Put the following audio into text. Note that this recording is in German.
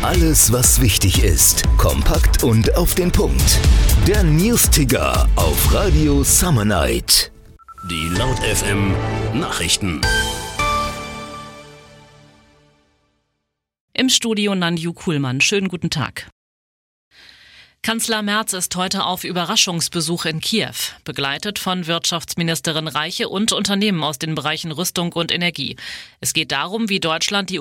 Alles, was wichtig ist, kompakt und auf den Punkt. Der News-Ticker auf Radio Summer Night. Die Laut FM Nachrichten. Im Studio Nanju Kuhlmann. Schönen guten Tag. Kanzler Merz ist heute auf Überraschungsbesuch in Kiew, begleitet von Wirtschaftsministerin Reiche und Unternehmen aus den Bereichen Rüstung und Energie. Es geht darum, wie Deutschland die